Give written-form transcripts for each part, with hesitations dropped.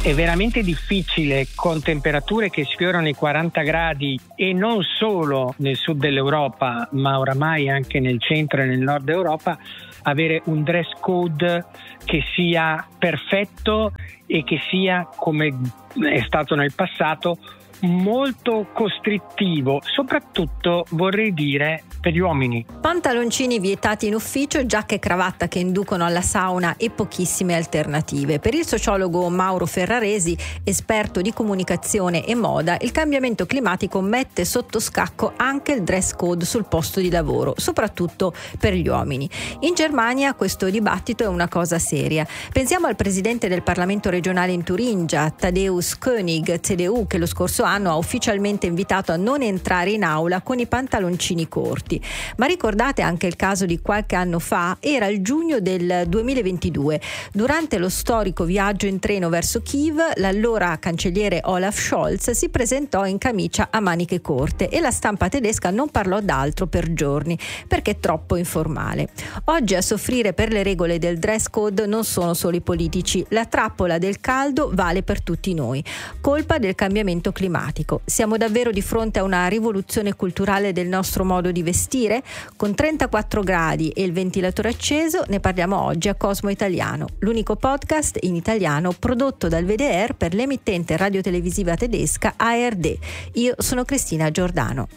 È veramente difficile, con temperature che sfiorano i 40 gradi e non solo nel sud dell'Europa, ma oramai anche nel centro e nel nord Europa, avere un dress code che sia perfetto e che sia, come è stato nel passato, molto costrittivo, soprattutto vorrei dire per gli uomini. Pantaloncini vietati in ufficio, giacche e cravatta che inducono alla sauna e pochissime alternative. Per il sociologo Mauro Ferraresi, esperto di comunicazione e moda, il cambiamento climatico mette sotto scacco anche il dress code sul posto di lavoro, soprattutto per gli uomini. In Germania questo dibattito è una cosa seria. Pensiamo al presidente del Parlamento regionale in Turingia, Tadeusz König, CDU, che lo scorso anno ha ufficialmente invitato a non entrare in aula con i pantaloncini corti. Ma ricordate anche il caso di qualche anno fa? Era il giugno del 2022. Durante lo storico viaggio in treno verso Kiev, l'allora cancelliere Olaf Scholz si presentò in camicia a maniche corte e la stampa tedesca non parlò d'altro per giorni perché è troppo informale. Oggi a soffrire per le regole del dress code non sono solo i politici. La trappola del caldo vale per tutti noi. Colpa del cambiamento climatico. Siamo davvero di fronte a una rivoluzione culturale del nostro modo di vestire? Con 34 gradi e il ventilatore acceso ne parliamo oggi a Cosmo Italiano, l'unico podcast in italiano prodotto dal WDR per l'emittente radiotelevisiva tedesca ARD. Io sono Cristina Giordano.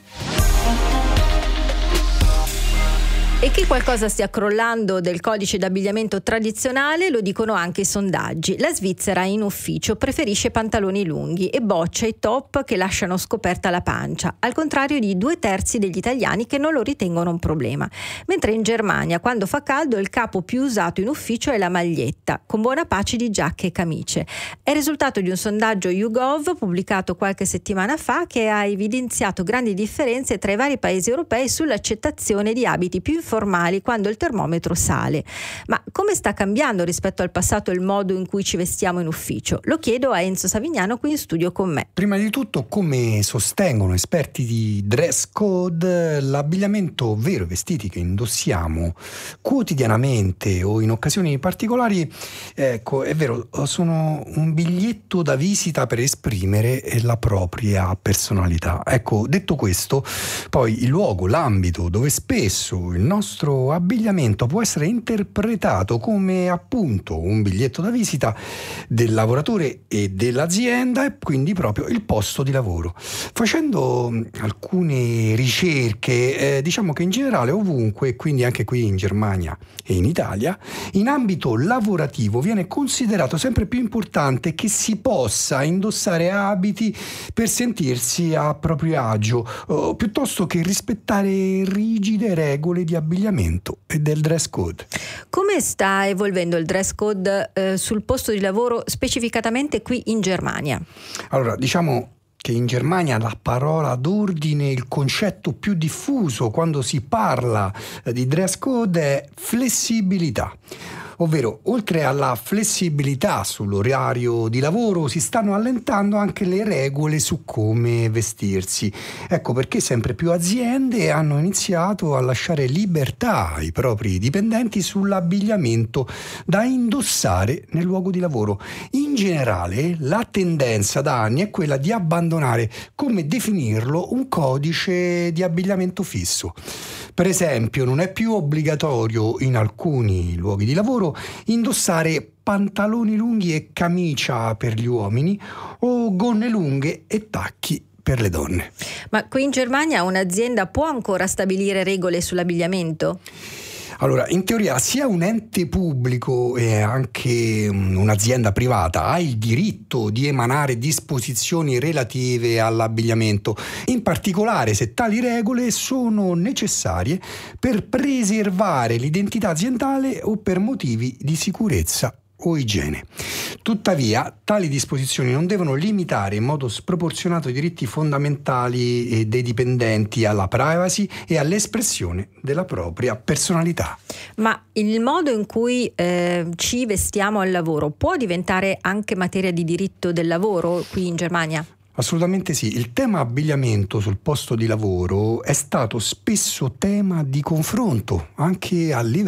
E che qualcosa stia crollando del codice d'abbigliamento tradizionale lo dicono anche i sondaggi. La Svizzera in ufficio preferisce pantaloni lunghi e boccia i top che lasciano scoperta la pancia, al contrario di 2/3 degli italiani che non lo ritengono un problema. Mentre in Germania, quando fa caldo, il capo più usato in ufficio è la maglietta, con buona pace di giacche e camicie. È il risultato di un sondaggio YouGov pubblicato qualche settimana fa che ha evidenziato grandi differenze tra i vari paesi europei sull'accettazione di abiti più informali quando il termometro sale. Ma come sta cambiando rispetto al passato il modo in cui ci vestiamo in ufficio? Lo chiedo a Enzo Savignano qui in studio con me. Prima di tutto, come sostengono esperti di dress code, l'abbigliamento ovvero i vestiti che indossiamo quotidianamente o in occasioni particolari, ecco, è vero, sono un biglietto da visita per esprimere la propria personalità. Ecco, detto questo, poi il luogo, l'ambito dove spesso il nostro abbigliamento può essere interpretato come appunto un biglietto da visita del lavoratore e dell'azienda e quindi proprio il posto di lavoro. Facendo alcune ricerche, diciamo che in generale ovunque, quindi anche qui in Germania e in Italia, in ambito lavorativo viene considerato sempre più importante che si possa indossare abiti per sentirsi a proprio agio, piuttosto che rispettare rigide regole di abbigliamento e del dress code. Come sta evolvendo il dress code sul posto di lavoro, specificatamente qui in Germania? Allora, diciamo che in Germania la parola d'ordine, il concetto più diffuso quando si parla di dress code è flessibilità. Ovvero, oltre alla flessibilità sull'orario di lavoro, si stanno allentando anche le regole su come vestirsi. Ecco perché sempre più aziende hanno iniziato a lasciare libertà ai propri dipendenti sull'abbigliamento da indossare nel luogo di lavoro. In generale, la tendenza da anni è quella di abbandonare, come definirlo, un codice di abbigliamento fisso. Per esempio, non è più obbligatorio in alcuni luoghi di lavoro indossare pantaloni lunghi e camicia per gli uomini o gonne lunghe e tacchi per le donne. Ma qui in Germania un'azienda può ancora stabilire regole sull'abbigliamento? Allora, in teoria sia un ente pubblico e anche un'azienda privata ha il diritto di emanare disposizioni relative all'abbigliamento, in particolare se tali regole sono necessarie per preservare l'identità aziendale o per motivi di sicurezza o igiene. Tuttavia, tali disposizioni non devono limitare in modo sproporzionato i diritti fondamentali dei dipendenti alla privacy e all'espressione della propria personalità. Ma il modo in cui ci vestiamo al lavoro può diventare anche materia di diritto del lavoro qui in Germania? Assolutamente sì. Il tema abbigliamento sul posto di lavoro è stato spesso tema di confronto anche a livello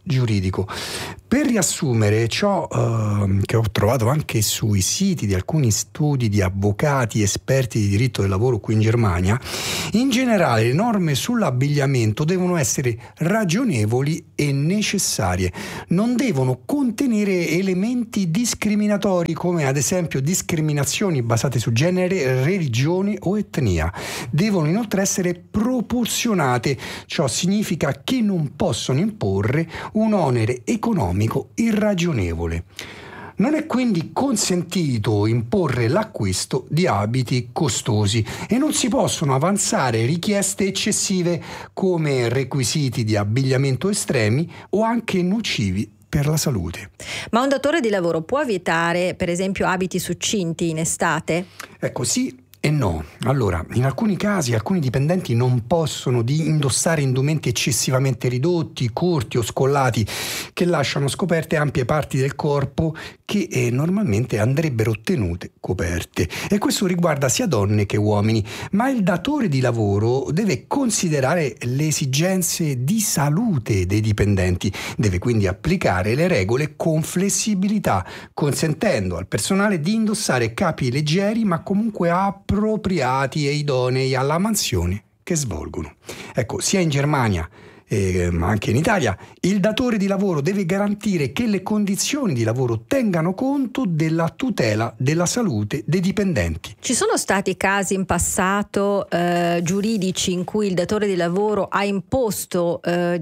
giuridico. Per riassumere ciò che ho trovato anche sui siti di alcuni studi di avvocati esperti di diritto del lavoro qui in Germania, in generale le norme sull'abbigliamento devono essere ragionevoli e necessarie, non devono contenere elementi discriminatori come ad esempio discriminazioni basate su genere, religione o etnia. Devono inoltre essere proporzionate, ciò significa che non possono imporre un onere economico irragionevole. Non è quindi consentito imporre l'acquisto di abiti costosi e non si possono avanzare richieste eccessive come requisiti di abbigliamento estremi o anche nocivi per la salute. Ma un datore di lavoro può vietare, per esempio, abiti succinti in estate? Ecco, sì e no. Allora, in alcuni casi alcuni dipendenti non possono indossare indumenti eccessivamente ridotti, corti o scollati che lasciano scoperte ampie parti del corpo che normalmente andrebbero tenute coperte. E questo riguarda sia donne che uomini, ma il datore di lavoro deve considerare le esigenze di salute dei dipendenti, deve quindi applicare le regole con flessibilità, consentendo al personale di indossare capi leggeri ma comunque appropriati e idonei alla mansione che svolgono. Ecco, sia in Germania ma anche in Italia, il datore di lavoro deve garantire che le condizioni di lavoro tengano conto della tutela della salute dei dipendenti. Ci sono stati casi in passato giuridici in cui il datore di lavoro ha imposto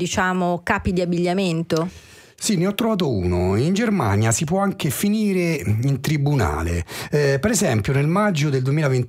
capi di abbigliamento? Sì, ne ho trovato uno. In Germania si può anche finire in tribunale. Per esempio, nel maggio del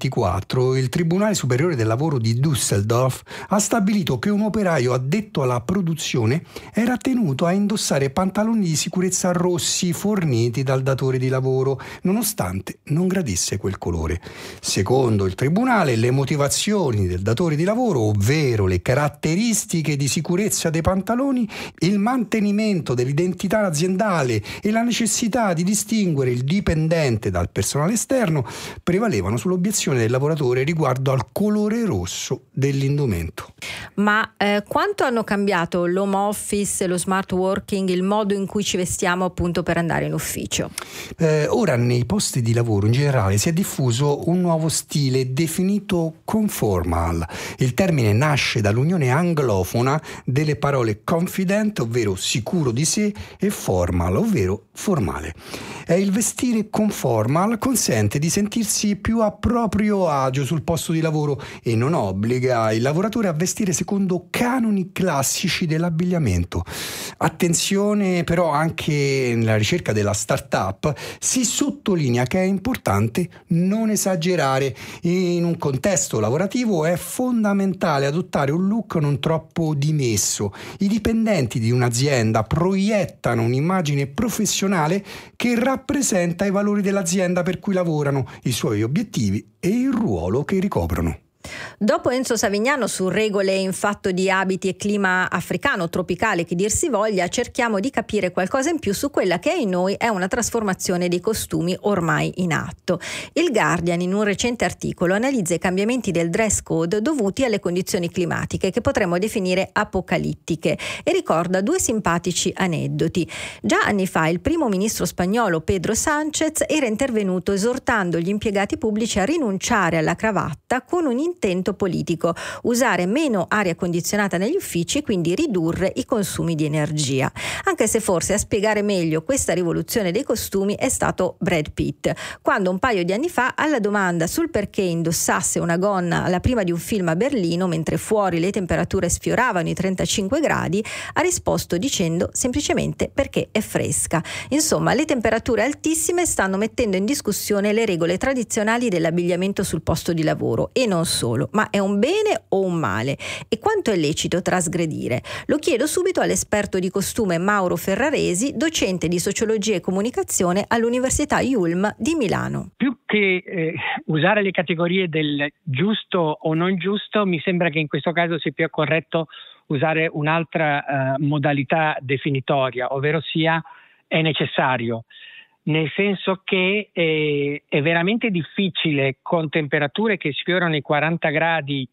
2024 il Tribunale Superiore del Lavoro di Düsseldorf ha stabilito che un operaio addetto alla produzione era tenuto a indossare pantaloni di sicurezza rossi forniti dal datore di lavoro, nonostante non gradisse quel colore. Secondo il Tribunale, le motivazioni del datore di lavoro, ovvero le caratteristiche di sicurezza dei pantaloni, il mantenimento dell'identità aziendale e la necessità di distinguere il dipendente dal personale esterno prevalevano sull'obiezione del lavoratore riguardo al colore rosso dell'indumento. Ma quanto hanno cambiato l'home office, lo smart working, il modo in cui ci vestiamo appunto per andare in ufficio? Ora nei posti di lavoro in generale si è diffuso un nuovo stile definito conformal. Il termine nasce dall'unione anglofona delle parole confident, ovvero sicuro di sé, e formal, ovvero formale. Il vestire conformal consente di sentirsi più a proprio agio sul posto di lavoro e non obbliga il lavoratore a vestire secondo canoni classici dell'abbigliamento. Attenzione però, anche nella ricerca della startup si sottolinea che è importante non esagerare. In un contesto lavorativo è fondamentale adottare un look non troppo dimesso. I dipendenti di un'azienda proiettano un'immagine professionale che rappresenta i valori dell'azienda per cui lavorano, i suoi obiettivi e il ruolo che ricoprono. Dopo Enzo Savignano su regole in fatto di abiti e clima africano, tropicale che dir si voglia, cerchiamo di capire qualcosa in più su quella che in noi è una trasformazione dei costumi ormai in atto. Il Guardian in un recente articolo analizza i cambiamenti del dress code dovuti alle condizioni climatiche che potremmo definire apocalittiche e ricorda due simpatici aneddoti. Già anni fa il primo ministro spagnolo Pedro Sánchez era intervenuto esortando gli impiegati pubblici a rinunciare alla cravatta con un intento politico: usare meno aria condizionata negli uffici e quindi ridurre i consumi di energia. Anche se forse a spiegare meglio questa rivoluzione dei costumi è stato Brad Pitt, quando un paio di anni fa alla domanda sul perché indossasse una gonna alla prima di un film a Berlino mentre fuori le temperature sfioravano i 35 gradi, ha risposto dicendo semplicemente perché è fresca. Insomma, le temperature altissime stanno mettendo in discussione le regole tradizionali dell'abbigliamento sul posto di lavoro e non solo. Ma è un bene o un male? E quanto è lecito trasgredire? Lo chiedo subito all'esperto di costume Mauro Ferraresi, docente di sociologia e comunicazione all'Università Yulm di Milano. Più che usare le categorie del giusto o non giusto, mi sembra che in questo caso sia più corretto usare un'altra modalità definitoria, ovvero sia è necessario. Nel senso che è veramente difficile con temperature che sfiorano i 40 gradi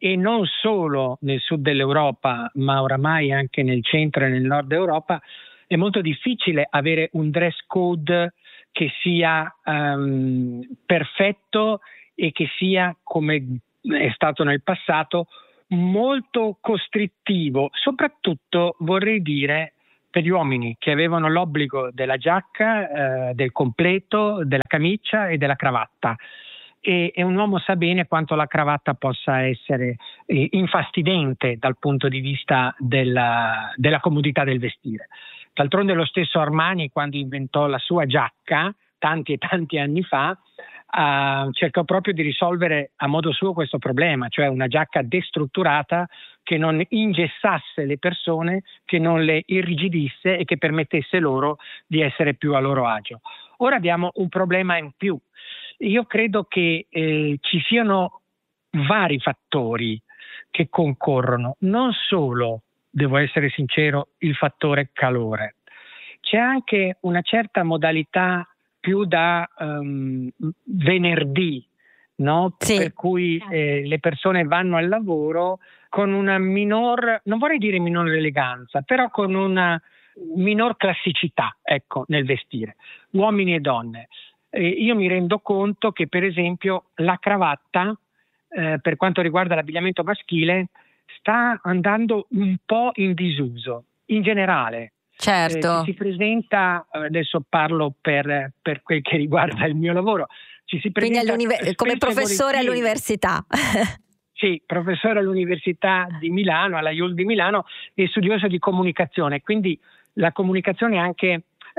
e non solo nel sud dell'Europa, ma oramai anche nel centro e nel nord Europa, è molto difficile avere un dress code che sia perfetto e che sia, come è stato nel passato, molto costrittivo, soprattutto vorrei dire per gli uomini che avevano l'obbligo della giacca, del completo, della camicia e della cravatta. E un uomo sa bene quanto la cravatta possa essere infastidente dal punto di vista della comodità del vestire. D'altronde lo stesso Armani, quando inventò la sua giacca tanti e tanti anni fa, cercò proprio di risolvere a modo suo questo problema, cioè una giacca destrutturata che non ingessasse le persone, che non le irrigidisse e che permettesse loro di essere più a loro agio. Ora abbiamo un problema in più. Io credo che ci siano vari fattori che concorrono, non solo, devo essere sincero, il fattore calore. C'è anche una certa modalità più da venerdì, no? Sì. Per cui le persone vanno al lavoro con una minor, non vorrei dire minore eleganza, però con una minor classicità, ecco, nel vestire, uomini e donne. Io mi rendo conto che, per esempio, la cravatta, per quanto riguarda l'abbigliamento maschile, sta andando un po' in disuso, in generale. Certo. Ci si presenta, adesso parlo per quel che riguarda il mio lavoro, ci si presenta come professore all'università. Sì, professore all'Università di Milano, alla IUL di Milano, e studioso di comunicazione, quindi la comunicazione anche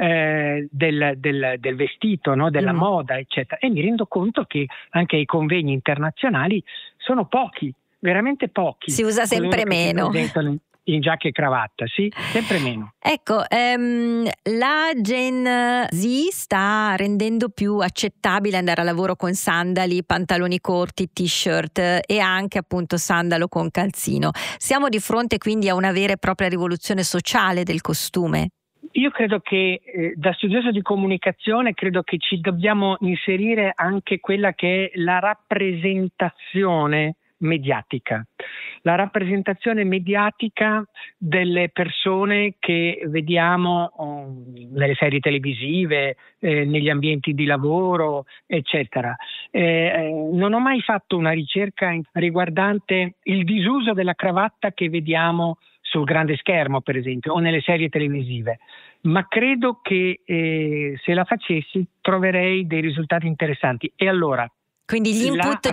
del vestito, no? Della moda, eccetera. E mi rendo conto che anche i convegni internazionali sono pochi, veramente pochi. Si usa sempre meno. In giacca e cravatta, sì, sempre meno. Ecco, la Gen Z sta rendendo più accettabile andare a lavoro con sandali, pantaloni corti, t-shirt e anche appunto sandalo con calzino. Siamo di fronte quindi a una vera e propria rivoluzione sociale del costume? Io credo che da studioso di comunicazione credo che ci dobbiamo inserire anche quella che è la rappresentazione mediatica. La rappresentazione mediatica delle persone che vediamo nelle serie televisive, negli ambienti di lavoro, eccetera. Non ho mai fatto una ricerca riguardante il disuso della cravatta che vediamo sul grande schermo, per esempio, o nelle serie televisive, ma credo che se la facessi troverei dei risultati interessanti. E allora, quindi gli input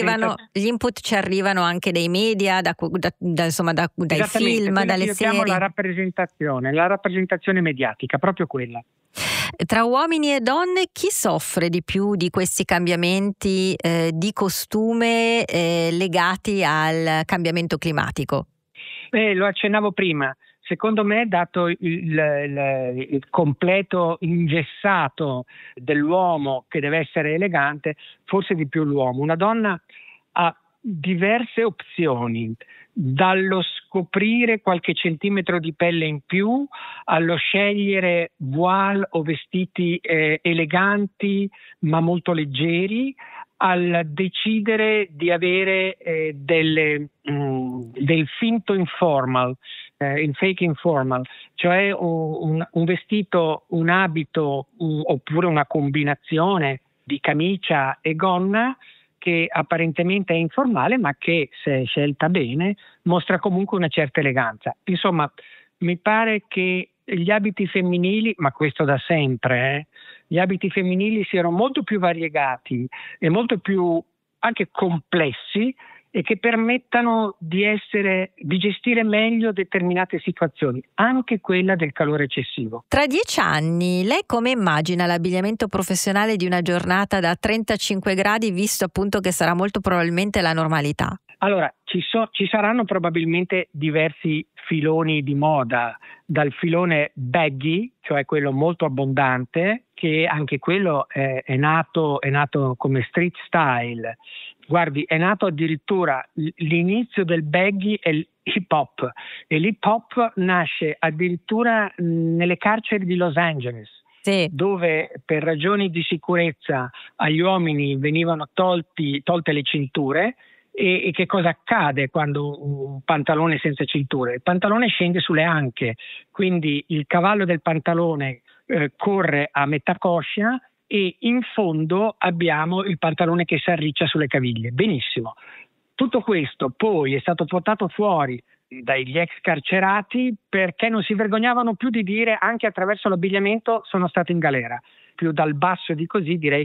ci arrivano anche dai media, dai film, dalle serie. La rappresentazione mediatica, proprio quella. Tra uomini e donne, chi soffre di più di questi cambiamenti di costume legati al cambiamento climatico? Lo accennavo prima. Secondo me, dato il completo ingessato dell'uomo che deve essere elegante, forse di più l'uomo. Una donna ha diverse opzioni, dallo scoprire qualche centimetro di pelle in più, allo scegliere voile o vestiti eleganti ma molto leggeri, al decidere di avere del finto informal, il fake informal, cioè un vestito, un abito oppure una combinazione di camicia e gonna che apparentemente è informale ma che, se scelta bene, mostra comunque una certa eleganza. Insomma, mi pare che gli abiti femminili, ma questo da sempre, gli abiti femminili siano molto più variegati e molto più anche complessi e che permettano di gestire meglio determinate situazioni, anche quella del calore eccessivo. Tra 10 anni, lei come immagina l'abbigliamento professionale di una giornata da 35 gradi, visto appunto che sarà molto probabilmente la normalità? Allora, ci saranno probabilmente diversi filoni di moda, dal filone baggy, cioè quello molto abbondante, che anche quello è nato come street style. Guardi, è nato addirittura l'inizio del baggy è l'hip hop, e l'hip hop nasce addirittura nelle carceri di Los Angeles. Sì. Dove per ragioni di sicurezza agli uomini venivano tolte le cinture E che cosa accade quando un pantalone senza cintura? Il pantalone scende sulle anche, quindi il cavallo del pantalone corre a metà coscia e in fondo abbiamo il pantalone che si arriccia sulle caviglie. Benissimo. Tutto questo poi è stato portato fuori dagli ex carcerati perché non si vergognavano più di dire, anche attraverso l'abbigliamento sono stato in galera. Più dal basso di così direi